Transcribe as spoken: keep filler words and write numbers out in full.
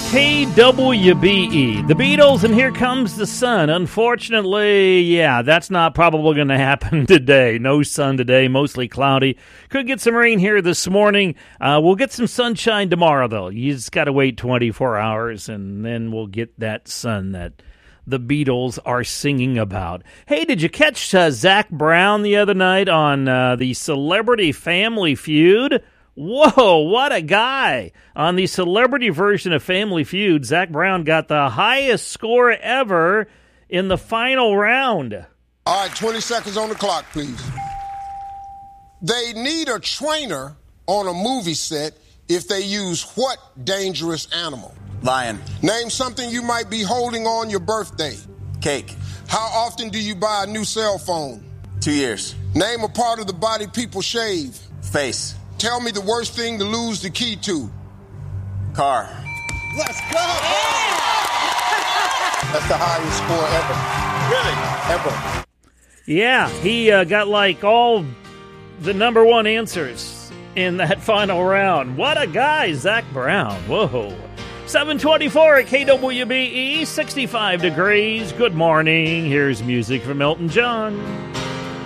K W B E, the Beatles, and Here Comes the Sun. Unfortunately, yeah, that's not probably going to happen today. No sun today, mostly cloudy. Could get some rain here this morning. Uh, we'll get some sunshine tomorrow, though. You just got to wait twenty-four hours, and then we'll get that sun that the Beatles are singing about. Hey, did you catch uh, Zac Brown the other night on uh, the Celebrity Family Feud? Whoa, what a guy. On the celebrity version of Family Feud, Zac Brown got the highest score ever in the final round. All right, twenty seconds on the clock, please. They need a trainer on a movie set if they use what dangerous animal? Lion. Name something you might be holding on your birthday. Cake. How often do you buy a new cell phone? Two years. Name a part of the body people shave. Face. Tell me the worst thing to lose the key to. Car. Let's go! Yeah! That's the highest score ever. Really? Ever. Yeah, he uh, got like all the number one answers in that final round. What a guy, Zac Brown. Whoa. seven twenty-four at K W B E, sixty-five degrees. Good morning. Here's music from Elton John.